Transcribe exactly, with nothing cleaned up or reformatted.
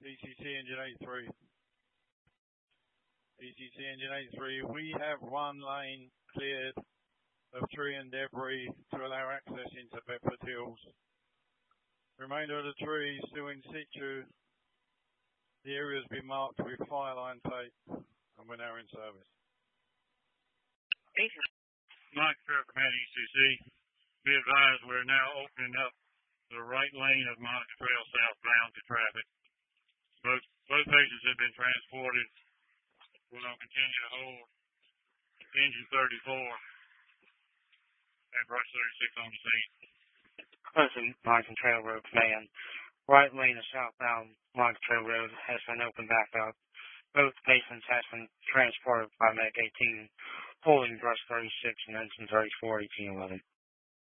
D C C Engine eighty-three. D C C Engine eighty-three, we have one lane cleared of tree and debris to allow access into Bedford Hills. Remainder of the trees still in situ. The area has been marked with fire line tape and we're now in service. Thank you. Mike Fair Command E C C. Be advised we're now opening up the right lane of Monica Trail southbound to traffic. Both, both patients have been transported. We're going to continue to hold engine thirty-four and brush thirty-six on the scene. Closing Monica Trail Road Command. Right lane of southbound Monica Trail Road has been opened back up. Both patients have been transported by Medic eighteen, holding brush thirty-six and engine thirty-four, eighteen eleven.